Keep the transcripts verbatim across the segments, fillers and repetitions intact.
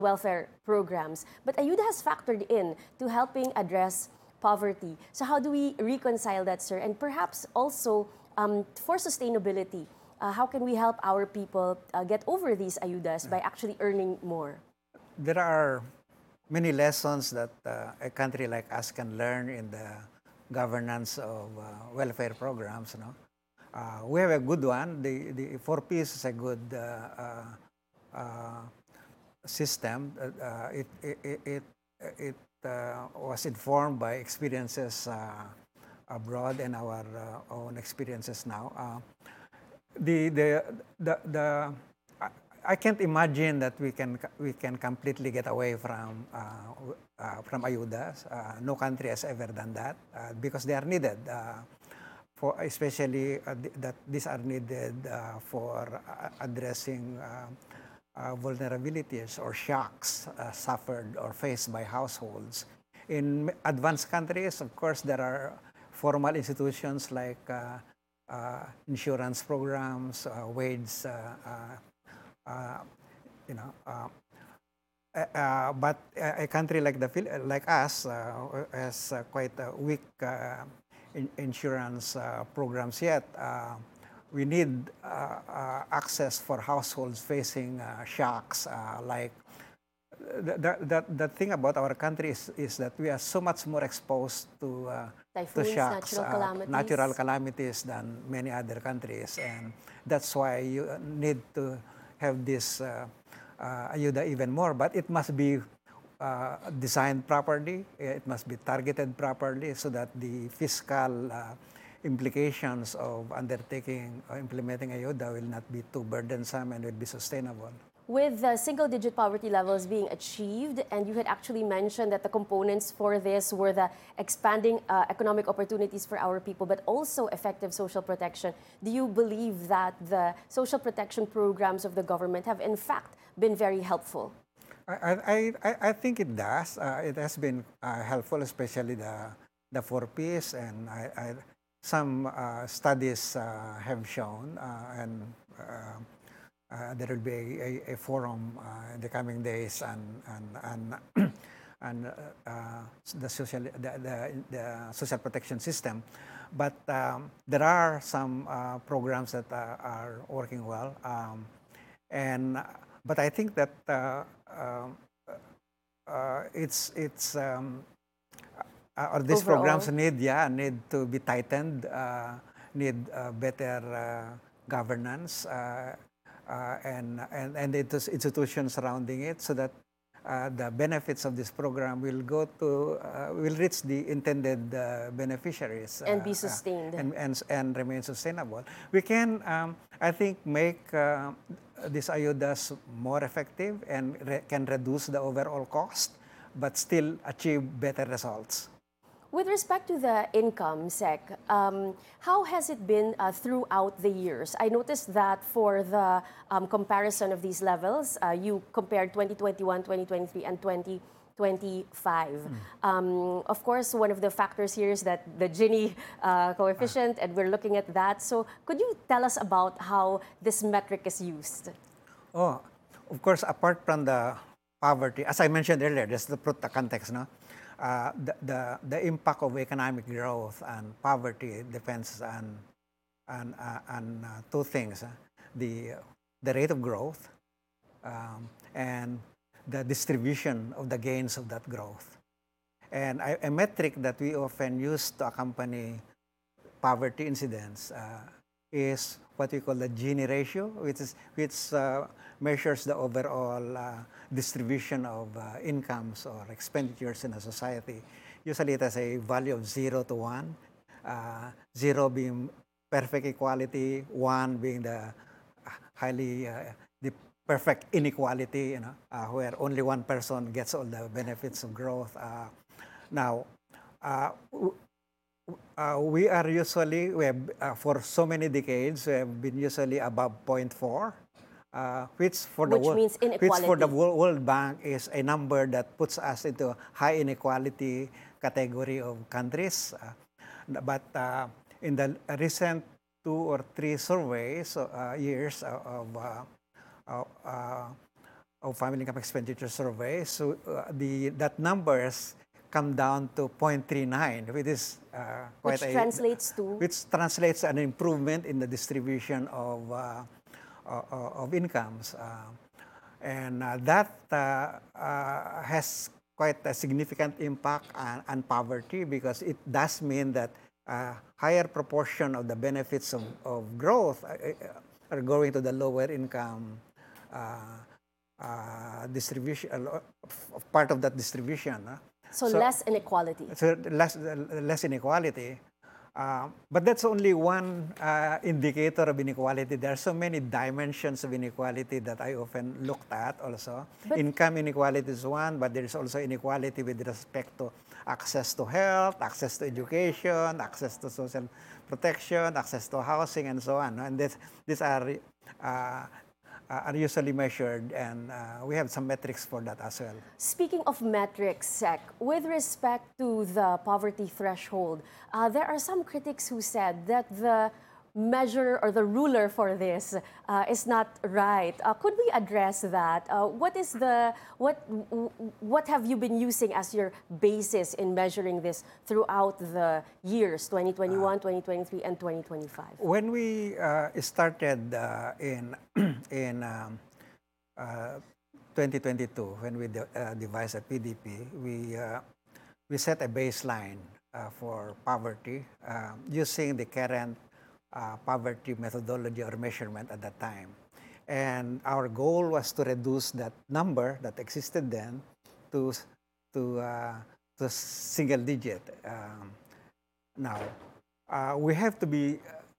welfare programs. But ayuda has factored in to helping address poverty. So how do we reconcile that, sir? And perhaps also um, for sustainability, uh, how can we help our people uh, get over these ayudas by actually earning more? There are many lessons that uh, a country like us can learn in the governance of uh, welfare programs. No? Uh, we have a good one. The, the four Ps is a good uh, uh, uh, system. Uh, uh, it it, it, it uh, was informed by experiences uh, abroad and our uh, own experiences now. Uh, the, the, the, the, I, I can't imagine that we can, we can completely get away from, uh, uh, from ayudas. Uh, no country has ever done that uh, because they are needed. Uh, for especially uh, th that these are needed uh, for uh, addressing uh, uh, vulnerabilities or shocks uh, suffered or faced by households. In advanced countries, of course, there are formal institutions like uh, uh, insurance programs, uh, wage, uh, uh, uh, you know, uh, uh, uh, but a country like the like us uh, has uh, quite a weak uh, in insurance uh, programs yet. Uh, we need uh, uh, access for households facing uh, shocks. Uh, like the, the, the, the thing about our country is, is that we are so much more exposed to, uh, to Typhoons, shocks, natural uh, calamities. natural calamities than many other countries. And that's why you need to have this uh, uh, ayuda even more. But it must be uh, designed properly. It must be targeted properly so that the fiscal uh, implications of undertaking or implementing ayuda will not be too burdensome and will be sustainable. With uh, single-digit poverty levels being achieved, and you had actually mentioned that the components for this were the expanding uh, economic opportunities for our people, but also effective social protection. Do you believe that the social protection programs of the government have in fact been very helpful? I, I, I think it does. Uh, it has been uh, helpful, especially the, the four Ps, and I, I, some uh, studies uh, have shown, uh, and uh, uh, there will be a, a, a forum uh, in the coming days and, and, and, and uh, uh, the, social, the, the, the social protection system. But um, there are some uh, programs that uh, are working well. Um, and but I think that uh, uh, uh, it's it's um, uh, or these Overall, programs need yeah need to be tightened, uh, need uh, better uh, governance uh, uh, and and and the institutions surrounding it, so that uh, the benefits of this program will go to uh, will reach the intended uh, beneficiaries and be uh, sustained uh, and, and and remain sustainable. We can, um, I think, make uh, these ayudas more effective and re can reduce the overall cost, but still achieve better results. With respect to the income, Sec, um, how has it been uh, throughout the years? I noticed that for the um, comparison of these levels, uh, you compared twenty twenty-one, twenty twenty-three, and twenty twenty-five. Mm. Um, of course, one of the factors here is that the Gini uh, coefficient, and we're looking at that. So could you tell us about how this metric is used? Oh, of course, apart from the poverty, as I mentioned earlier, just to put the context, no? Uh, the, the, the impact of economic growth and poverty depends on, on, uh, on uh, two things. Uh, the, the rate of growth um, and the distribution of the gains of that growth. And a, a metric that we often use to accompany poverty incidence uh, is what we call the Gini ratio, which, is, which uh, measures the overall uh, distribution of uh, incomes or expenditures in a society. Usually it has a value of zero to one, uh, zero being perfect equality, one being the highly, uh, the perfect inequality, you know, uh, where only one person gets all the benefits of growth. Uh, now, uh, Uh, we are usually, we have, uh, for so many decades, we have been usually above zero point four, uh, which for which the world, means inequality. which for the World Bank is a number that puts us into high inequality category of countries. Uh, but uh, in the recent two or three surveys uh, years of uh, uh, uh, of Family Income Expenditure Survey. So uh, the that numbers come down to zero point three nine, which is uh, quite Which a translates to? which translates an improvement in the distribution of uh, uh, of incomes, uh, and uh, that uh, uh, has quite a significant impact on, on poverty, because it does mean that a higher proportion of the benefits of, of growth uh, uh, are going to the lower income uh, uh, distribution, uh, part of that distribution. Uh. So, less inequality. So less, less inequality. Uh, but that's only one uh, indicator of inequality. There are so many dimensions of inequality that I often looked at also. But income inequality is one, but there is also inequality with respect to access to health, access to education, access to social protection, access to housing, and so on. And this, these are uh, are usually measured, and uh, we have some metrics for that as well. Speaking of metrics, Sec, with respect to the poverty threshold, uh, there are some critics who said that the measure or the ruler for this uh, is not right. Uh, could we address that? Uh, what is the what what have you been using as your basis in measuring this throughout the years twenty twenty-one, twenty twenty-three, and twenty twenty-five? When we uh, started uh, in in um, uh, twenty twenty-two, when we de uh, devised a P D P, we uh, we set a baseline uh, for poverty uh, using the current Uh, poverty methodology or measurement at that time. And our goal was to reduce that number that existed then to, to, uh, to single digit. Um, now, uh, we have to be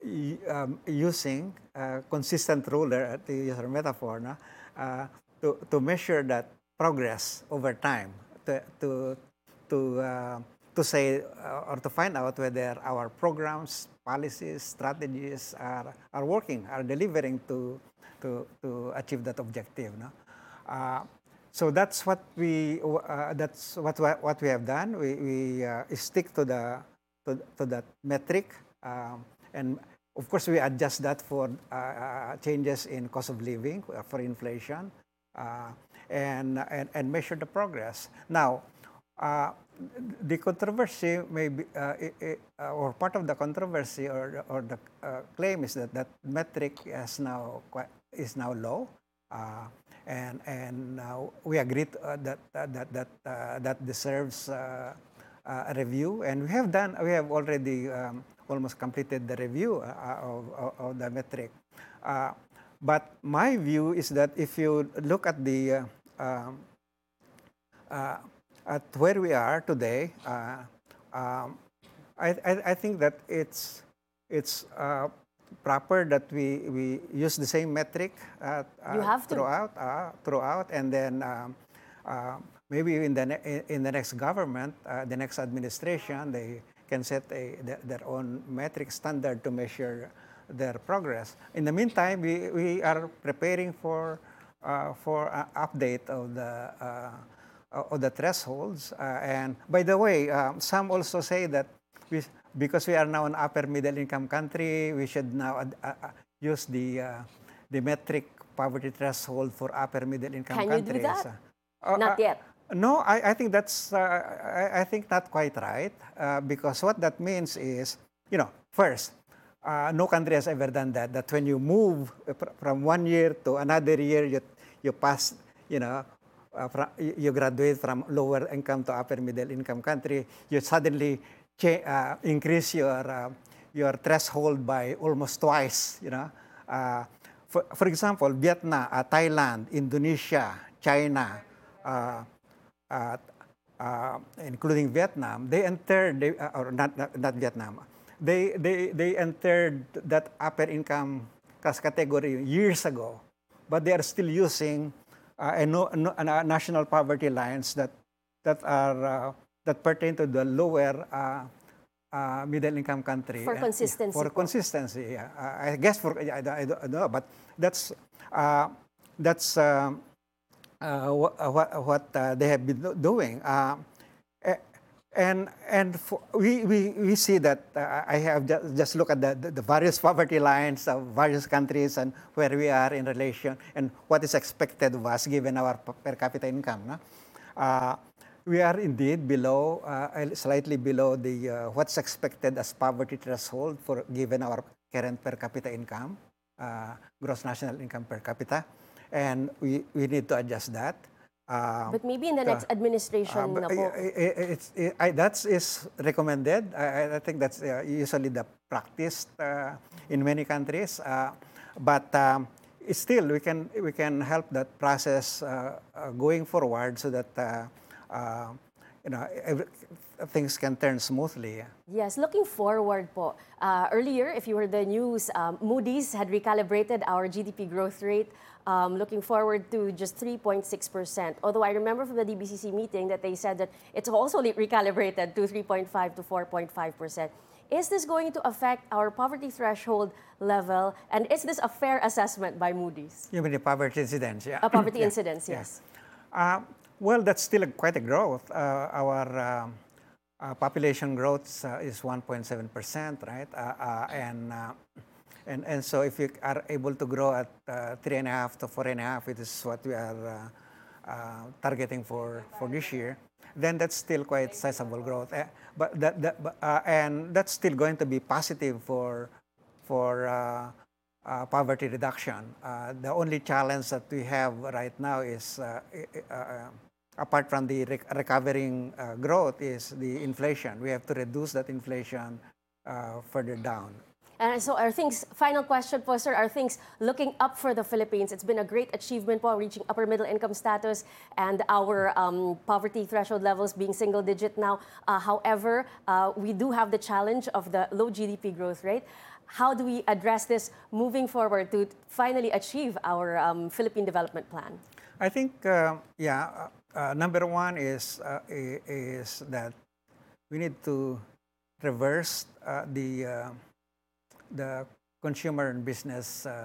um, using a consistent ruler, to use our metaphor, no? uh, to, to measure that progress over time, to, to, to, uh, to say uh, or to find out whether our programs, policies, strategies are, are working, are delivering to, to, to achieve that objective. No? Uh, so that's what we uh, that's what what we have done. We, we uh, stick to the to, to that metric, um, and of course we adjust that for uh, changes in cost of living, for inflation, uh, and, and and measure the progress. Now. Uh, the controversy may be, uh, it, it, uh, or part of the controversy or, or the uh, claim is that that metric is now quite, is now low, uh, and and uh, we agree to, uh, that uh, that that uh, that deserves uh, uh, a review, and we have done we have already um, almost completed the review uh, of, of, of the metric. Uh, but my view is that if you look at the uh, um, uh, at where we are today, uh, um, I, I, I think that it's it's uh, proper that we, we use the same metric uh, you have to. throughout uh, throughout, and then um, uh, maybe in the ne in the next government, uh, the next administration, they can set a, their own metric standard to measure their progress. In the meantime, we, we are preparing for uh, for an update of the. Uh, of the thresholds. Uh, and by the way, um, some also say that we, because we are now an upper middle income country, we should now uh, uh, use the, uh, the metric poverty threshold for upper middle income Can countries. Can you do that? Uh, not uh, yet. No, I, I think that's, uh, I, I think not quite right, uh, because what that means is, you know, first, uh, no country has ever done that, that when you move from one year to another year, you, you pass, you know, Uh, from, you graduate from lower income to upper middle income country, you suddenly uh, increase your uh, your threshold by almost twice. You know, uh, for for example, Vietnam, uh, Thailand, Indonesia, China, uh, uh, uh, including Vietnam, they entered they, uh, or not, not not Vietnam, they they they entered that upper income class category years ago, but they are still using. Uh, and no, no, uh, national poverty lines that that are uh, that pertain to the lower uh, uh, middle income country. For consistency. Uh, for consistency, yeah. Uh, I guess for I, I, I don't know, but that's uh, that's uh, uh, what what uh, they have been doing. Uh, And and for, we, we we see that uh, I have just, just look at the, the, the various poverty lines of various countries and where we are in relation and what is expected of us given our per capita income. No? Uh, we are indeed below, uh, slightly below the uh, what's expected as poverty threshold for given our current per capita income, uh, gross national income per capita, and we, we need to adjust that. Uh, but maybe in the next uh, administration uh, na po. It's, it, I, that is recommended. I, I think that's uh, usually the practice uh, in many countries. Uh, but um, still, we can we can help that process uh, uh, going forward so that uh, uh, you know every, things can turn smoothly. Yes, looking forward po. Uh, earlier, if you heard the news, um, Moody's had recalibrated our G D P growth rate. Um, looking forward to just three point six percent. Although I remember from the D B C C meeting that they said that it's also recalibrated to three point five to four point five percent. Is this going to affect our poverty threshold level? And is this a fair assessment by Moody's? You mean the poverty incidence? Yeah. A poverty yeah. incidence, yes. Yeah. Uh, well, that's still a, quite a growth. Uh, our uh, uh, population growth uh, is one point seven percent, right? Uh, uh, and uh, And, and so if you are able to grow at uh, three and a half to four and a half, which is what we are uh, uh, targeting for, for this year, then that's still quite sizable growth. Uh, but that, that, uh, and that's still going to be positive for, for uh, uh, poverty reduction. Uh, the only challenge that we have right now is, uh, uh, apart from the rec recovering uh, growth, is the inflation. We have to reduce that inflation uh, further down. And so are things, final question po, sir, are things looking up for the Philippines? It's been a great achievement po, reaching upper middle income status and our um, poverty threshold levels being single digit now. Uh, however, uh, we do have the challenge of the low G D P growth rate. How do we address this moving forward to finally achieve our um, Philippine Development Plan? I think, uh, yeah, uh, number one is, uh, is that we need to reverse uh, the uh, the consumer and business uh,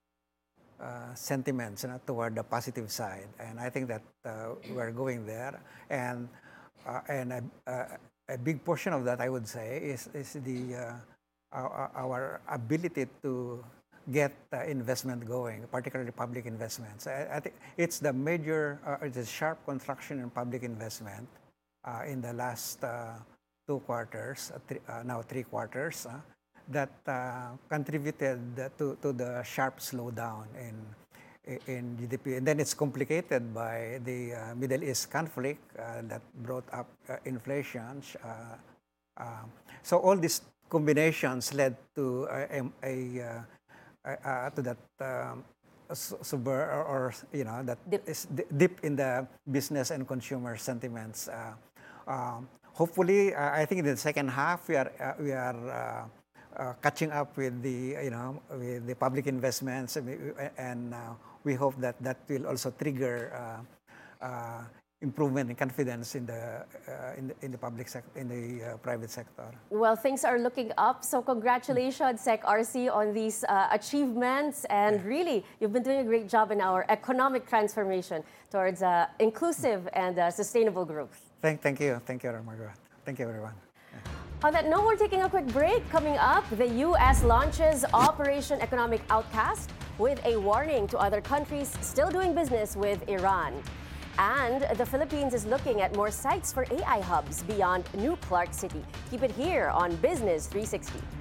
uh, sentiments, you know, toward the positive side, and I think that uh, we're going there. And uh, and a, a, a big portion of that, I would say, is is the uh, our, our ability to get uh, investment going, particularly public investments. I, I think it's the major, uh, it's a sharp contraction in public investment uh, in the last uh, two quarters, uh, three, uh, now three quarters. Uh, that uh, contributed to, to the sharp slowdown in, in G D P. And then it's complicated by the uh, Middle East conflict uh, that brought up uh, inflation. Uh, uh, so all these combinations led to a, a, a, a to that um, super or, or you know that dip. is dip in the business and consumer sentiments. Uh, um, hopefully, uh, I think in the second half we are uh, we are. Uh, Uh, catching up with the, you know, with the public investments, and uh, we hope that that will also trigger uh, uh, improvement in confidence in the uh, in the, in the public sector, in the uh, private sector. Well, things are looking up. So congratulations, Sec R C, on these uh, achievements, and yeah. really, you've been doing a great job in our economic transformation towards uh, inclusive and uh, sustainable growth. Thank, thank you, thank you, Margaret. Thank you, everyone. On that note, we're taking a quick break. Coming up, the U S launches Operation Economic Outcast with a warning to other countries still doing business with Iran. And the Philippines is looking at more sites for A I hubs beyond New Clark City. Keep it here on Business three sixty.